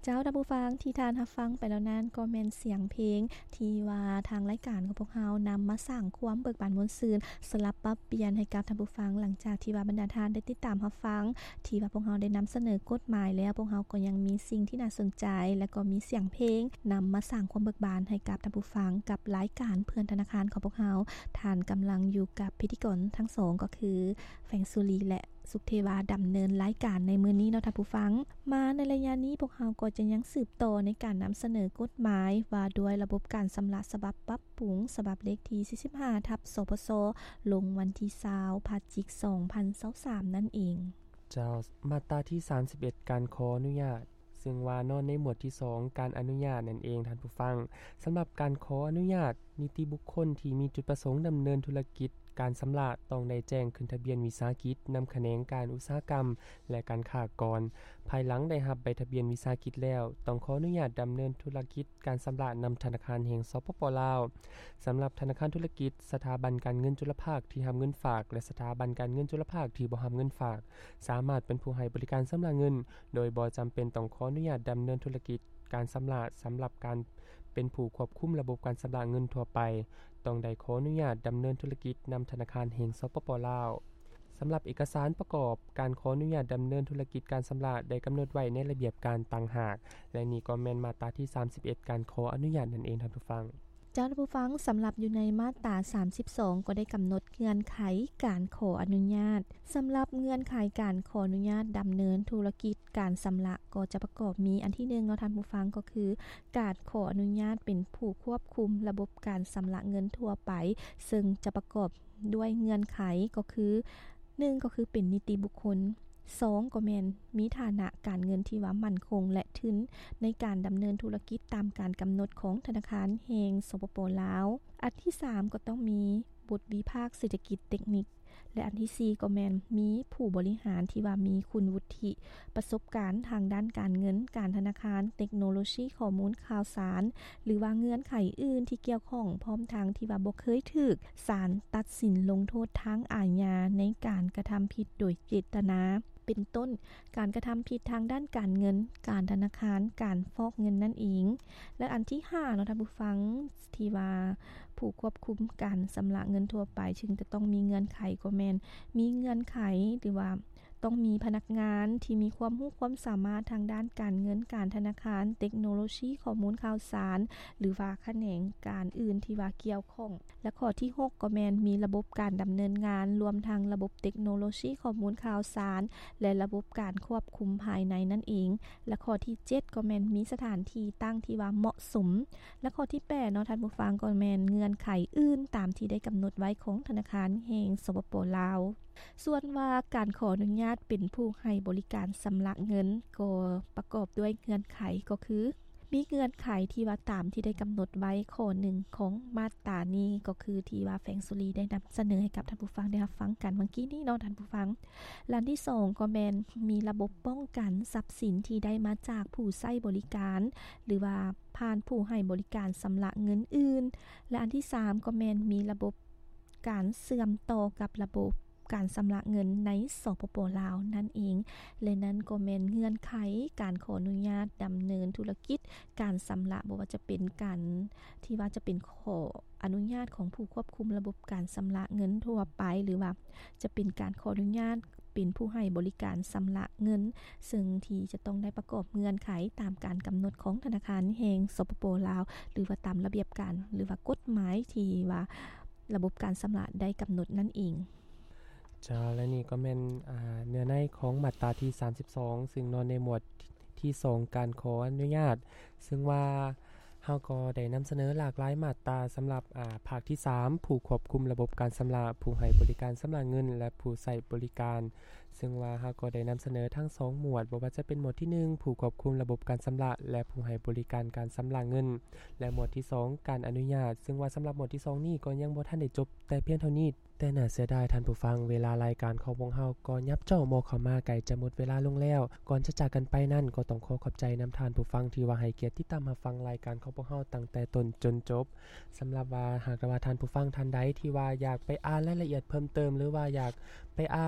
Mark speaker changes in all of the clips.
Speaker 1: จ้าท่านผู้ฟังที่ทานรับฟังไปแล้วนั้นก็แม่นเสียงเพลงที่ว่าทางรายการของพวกเรานำมาสร้างความเบิกบานม่วนซื่นสลับปรับเปลี่ยนให้กับท่านผู้ฟังหลังจากที่ว่าบรรดาท่านได้ติดตามรับฟังที่ว่าพวกเราได้นำเสนอกฎหมายแล้วพวกเราก็ยังมีสิ่งที่น่าสนใจและก็มีเสียงเพลงนำมาสร้างความเบิกบานให้กับท่านผู้ฟังกับรายการเพื่อนธนาคารของพวกเราท่านกำลังอยู่กับพิธีกรทั้งสองก็คือแฟงสุรีและสุขเทวาดำเนินรายการในมื้อนี้เนาะท่านผู้ฟังมาในระยะนี้พวกเราก็จะยังสืบต่อในการนำเสนอกฎหมายว่าด้วยระบบการสำระฉบับปรับปรุงฉบับเลขที่45/สพสลงวันที่20พฤศจิกายน2023นั่นเอง
Speaker 2: เจ้ามาตราที่31การขออนุญาตซึ่งว่านอนในหมวดที่2การอนุญาตนั่นเองท่านผู้ฟังสำหรับการขออนุญาตนิติบุคคลที่มีจุดประสงค์ดำเนินธุรกิจการสำระต้องได้แจ้งขึ้นทะเบียนวิสาหกิจนำแขนงการอุตสาหกรรมและการค้าก่อนภายหลังได้รับใบทะเบียนวิสาหกิจแล้วต้องขออนุญาตดำเนินธุรกิจการสำระนำธนาคารแห่งสปป.ลาวสำหรับธนาคารธุรกิจสถาบันการเงินจุลภาคที่รับเงินฝากและสถาบันการเงินจุลภาคที่บ่รับเงินฝากสามารถเป็นผู้ให้บริการสำระเงินโดยบ่จำเป็นต้องขออนุญาตดำเนินธุรกิจการสำระสำหรับการเป็นผู้ควบคุมระบบการสำระเงินทั่วไปต้องได้ขออนุญาตดำเนินธุรกิจนำธนาคารแห่งสปป.ลาวสำหรับเอกสารประกอบการขออนุญาตดำเนินธุรกิจการสำระได้กำหนดไว้ในระเบียบการต่างหากและนี่ก็แม่นมาตราที่31การขออนุญาตนั่นเองท่านผู้ฟัง
Speaker 1: เจ้าผู้ฟังสำหรับอยู่ในมาตรา32ก็ได้กำหนดเงื่อนไขการขออนุญาตสำหรับเงื่อนไขการขออนุญาตดำเนินธุรกิจการสำระก็จะประกอบมีอันที่1เนาะท่านผู้ฟังก็คือการขออนุญาตเป็นผู้ควบคุมระบบการสำระเงินทั่วไปซึ่งจะประกอบด้วยเงื่อนไขก็คือ1ก็คือเป็นนิติบุคคล2ก็แม่นมีฐานะการเงินที่ว่ามั่นคงและถึงในการดำเนินธุรกิจตามการกำหนดของธนาคารแห่งสปป.ลาวอันที่3ก็ต้องมีบทวิภาคเศรษฐกิจเทคนิคและอันที่4ก็แม่นมีผู้บริหารที่ว่ามีคุณวุฒิประสบการณ์ทางด้านการเงินการธนาคารเทคโนโลยีข้อมูลข่าวสารหรือว่าเงื่อนไขอื่นที่เกี่ยวข้องพร้อมทางที่ว่าบ่เคยถูกศาลตัดสินลงโทษทางอาญาในการกระทำผิดโดยเจตนาเป็นต้นการกระทำผิดทางด้านการเงินการธนาคารการฟอกเงินนั่นเองและอันที่5เนาะท่านผู้ฟังที่ว่าผู้ควบคุมการสำระเงินทั่วไปจึงจะต้องมีเงื่อนไขก็แม่นมีเงื่อนไขหรือว่าต้องมีพนักงานที่มีความรู้ความสามารถทางด้านการเงินการธนาคารเทคโนโลยีข้อมูลข่าวสารหรือว่าแขนงการอื่นที่ว่าเกี่ยวข้องและข้อที่6ก็แม่นมีระบบการดำเนินงานรวมทั้งระบบเทคโนโลยีข้อมูลข่าวสารและระบบการควบคุมภายในนั่นเองและข้อที่7ก็แม่นมีสถานที่ตั้งที่ว่าเหมาะสมและข้อที่8เนาะท่านผู้ฟังก็แม่นเงื่อนไขอื่นตามที่ได้กำหนดไว้ของธนาคารแห่งสปป.ลาวส่วนว่าการขออนุญาตเป็นผู้ให้บริการสำระเงินก็ประกอบด้วยเงื่อนไขก็คือมีเงื่อนไขที่ว่าตามที่ได้กำหนดไว้ข้อ1ของมาตรานี้ก็คือที่ว่าแฟงสุรีได้นำเสนอให้กับท่านผู้ฟังได้รับฟังกันเมื่อกี้นี้เนาะท่านผู้ฟังและอันที่2ก็แม่นมีระบบป้องกันทรัพย์สินที่ได้มาจากผู้ใช้บริการหรือว่าผ่านผู้ให้บริการสำระเงินอื่นและอันที่3ก็แม่นมีระบบการเชื่อมต่อกับระบบการสำระเงินในสปป.ลาวนั่นเองและนั้นก็แม่นเงื่อนไขการขออนุญาตดำเนินธุรกิจการสำระบ่ว่าจะเป็นการที่ว่าจะเป็นขออนุญาตของผู้ควบคุมระบบการสำระเงินทั่วไปหรือว่าจะเป็นการขออนุญาตเป็นผู้ให้บริการสำระเงินซึ่งที่จะต้องได้ประกอบเงื่อนไขตามการกำหนดของธนาคารแห่งสปป.ลาวหรือว่าตามระเบียบการหรือว่ากฎหมายที่ว่าระบบการสำระได้กำหนดนั่นเอง
Speaker 2: จ้าและนี่ก็แม่นเนื้อในของมาตราที่32ซึ่งนอนในหมวดที่2การขออนุญาตซึ่งว่าเฮาก็ได้นำเสนอหลากหลายมาตราสำหรับภาคที่3ผู้ควบคุมระบบการสำระผู้ให้บริการสำระเงินและผู้ใช้บริการซึ่งว่าเฮาก็ได้นำเสนอทั้ง2หมวดบ่ว่าจะเป็นหมวดที่1ผู้ควบคุมระบบการสำระและผู้ให้บริการการสำระเงินและหมวดที่2การอนุญาตซึ่งว่าสำหรับหมวดที่2นี้ก็ยังบ่ทันได้จบแต่เพียงเท่านี้แต่น่าเสียดายท่านผู้ฟังเวลารายการของวงเฮาก็ยับเจ้าหมอเข้ามาไกลจะหมดเวลาลงแล้วก่อนจะจากกันไปนั่นก็ต้องขอขอบใจนำท่านผู้ฟังที่ว่าให้เกียรติติดตามรับฟังรายการของพวกเฮาตั้งแต่ต้นจนจบสำหรับว่าหากว่าท่านผู้ฟังท่านใดที่ว่าอยากไปอ่านรายละเอียดเพิ่มเติมหรือว่าอยากไปอ่าน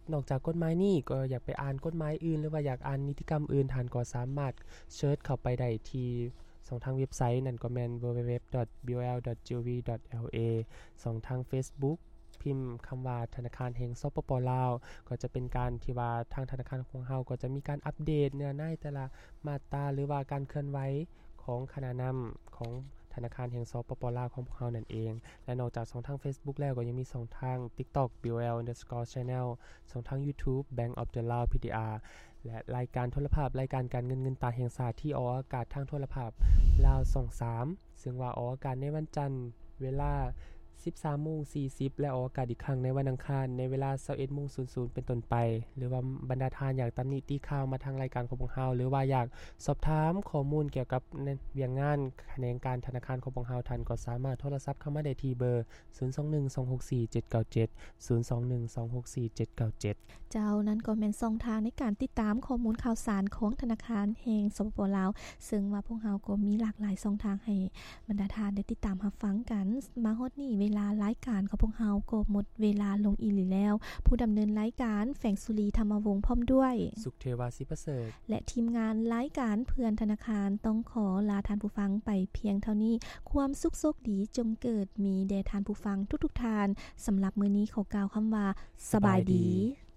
Speaker 2: นอกจากกฎหมายนี้ก็อยากไปอ่านกฎหมายอื่นหรือว่าอยากอ่านนิติกรรมอื่นท่านก็สามารถเสิร์ชเข้าไปได้ที่ช่องทางเว็บไซต์นั่นก็แม่น www.bol.gov.la ช่องทาง Facebook พิมพ์คำว่าธนาคารแห่งสปป.ลาวก็จะเป็นการที่ว่าทางธนาคารของเฮาก็จะมีการอัปเดตเนื้อในแต่ละมาตราหรือว่าการเคลื่อนไหวของคณะนำของธนาคารแห่งสปป.ลาวของพวกเฮานั่นเองและนอกจากช่องทาง Facebook แล้วก็ยังมีช่องทาง TikTok BOL_Channel ช่องทาง YouTube Bank of the Lao PTR และรายการโทรภาพรายการการเงินตาแห่งชาติที่ออกอากาศทางโทรภาพลาว23ซึ่งว่าออกอากาศในวันจันทร์เวลา 13:40 และออกอากาศอีกครั้งในวันอังคารในเวลา 21:00 เป็นต้นไปหรือว่าบรรดาท่านอยากตำหนิติข่าวมาทางรายการของพวกเฮาหรือว่าอยากสอบถามข้อมูลเกี่ยวกับเวียงงานแขนงการธนาคารของพวกเฮาท่านก็สามารถโทรศัพท์เข้ามาได้ที่เบอร์ 021-264-797 021-264-797
Speaker 1: เจ้านั้นก็แม่นช่องทางในการติดตามข้อมูลข่าวสารของธนาคารแห่งสปป.ลาวซึ่งว่าพวกเฮาก็มีหลากหลายช่องทางให้บรรดาท่านได้ติดตามรับฟังกันมาฮอดนี้เวลารายการของพวกเฮาก็หมดเวลาลงอีหลีแล้วผู้ดำเนินรายการแฝงสุรีธรรมวงศ์พร้อมด้วย
Speaker 2: สุขเทวาศิประเสริฐ
Speaker 1: และทีมงานรายการเพื่อนธนาคารต้องขอลาท่านผู้ฟังไปเพียงเท่านี้ความสุขโชคดีจงเกิดมีแด่ท่านผู้ฟังทุกๆท่านสำหรับมื้อนี้ขอกล่าวคำว่าสบายดี